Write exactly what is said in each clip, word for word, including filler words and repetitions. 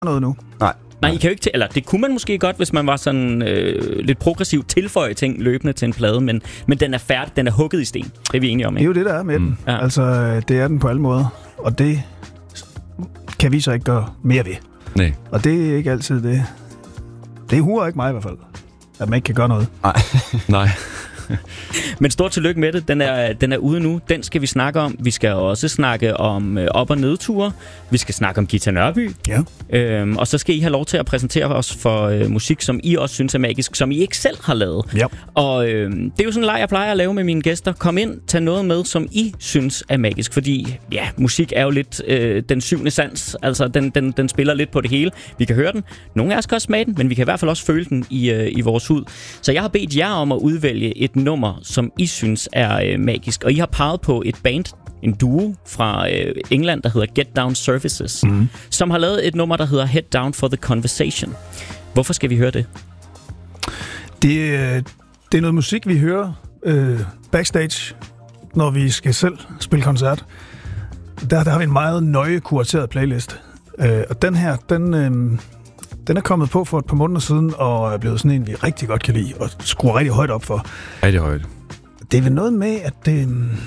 noget nu. Nej. Nej, I kan jo ikke til, eller det kunne man måske godt, hvis man var sådan øh, lidt progressivt tilføje ting løbende til en plade, men, men den er færdig, den er hugget i sten. Det er vi enige om, ikke? Det er jo det, der er med mm. den. Ja. Altså, det er den på alle måder. Og det kan vi så ikke gøre mere ved. Nej. Og det er ikke altid det. Det huer ikke mig i hvert fald, at man ikke kan gøre noget. Nej. Nej. Men stort tillykke med det. Den er, den er ude nu. Den skal vi snakke om. Vi skal også snakke om øh, op- og nedture. Vi skal snakke om Ghita Nørby. Ja. Øhm, og så skal I have lov til at præsentere os for øh, musik, som I også synes er magisk, som I ikke selv har lavet. Ja. Og øh, det er jo sådan en leg, jeg plejer at lave med mine gæster. Kom ind, tag noget med, som I synes er magisk. Fordi ja, musik er jo lidt øh, den syvende sans. Altså, den, den, den spiller lidt på det hele. Vi kan høre den. Nogle af os kan også smage den, men vi kan i hvert fald også føle den i, øh, i vores hud. Så jeg har bedt jer om at udvælge et nummer, som I synes er øh, magisk. Og I har peget på et band, en duo fra øh, England, der hedder Get Down Services, mm. som har lavet et nummer, der hedder Head Down for the Conversation. Hvorfor skal vi høre det? Det, øh, det er noget musik, vi hører øh, backstage, når vi skal selv spille koncert. Der, der har vi en meget nøje kurateret playlist. Øh, og den her, den, øh, den er kommet på for et par måneder siden, og er blevet sådan en, vi rigtig godt kan lide, og skruer rigtig højt op for. Rigtig højt. Det er vel noget med, at det...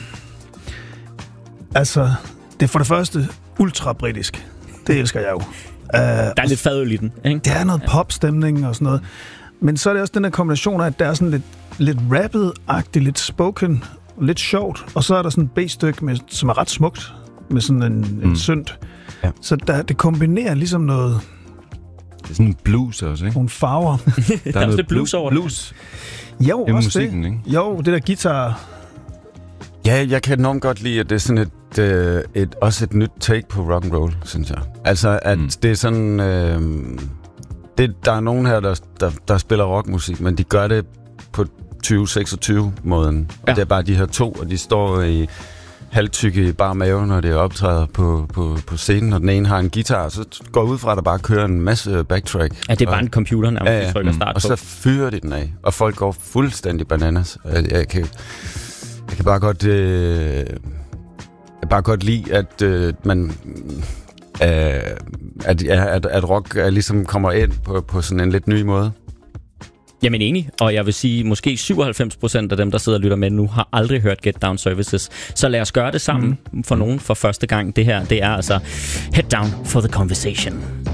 Altså, det er for det første ultra-britisk. Det elsker jeg jo. Uh, der er lidt fadøl i den, ikke? Der er noget popstemning og sådan noget. Men så er det også den her kombination af, at der er sådan lidt, lidt rappet-agtigt, lidt spoken, lidt sjovt. Og så er der sådan et B-stykke, med, som er ret smukt, med sådan en, mm. en synt. Ja. Så der, det kombinerer ligesom noget... Det er sådan en blues også, ikke? Nogle farver. der, der er også lidt blues over blues. Jo, det er også musikken, det. Ikke? Jo, det der guitar... Ja, jeg kan enormt godt lide, at det er sådan et, øh, et også et nyt take på rock and roll, synes jeg. Altså, at mm. det er sådan... Øh, det, der er nogen her, der, der, der spiller rockmusik, men de gør det på tyve seksogtyve-måden. Ja. Og det er bare de her to, og de står i halvtykke i bare mave, når det optræder på, på, på scenen, og den ene har en guitar, så går ud fra, at der bare kører en masse backtrack. Ja, det er bare og, en computer, nærmest, ja, ja. trykker start mm. Og så fyrer de den af, og folk går fuldstændig bananas. Jeg, jeg, kan, jeg kan bare godt... Øh, jeg bare godt lide, at øh, man... Øh, at, at, at rock er ligesom kommer ind på, på sådan en lidt ny måde. Jamen enig, og jeg vil sige, måske syvoghalvfems procent af dem, der sidder og lytter med nu, har aldrig hørt Get Down Services. Så lad os gøre det sammen mm. for nogen for første gang. Det her, det er altså Head Down for the Conversation.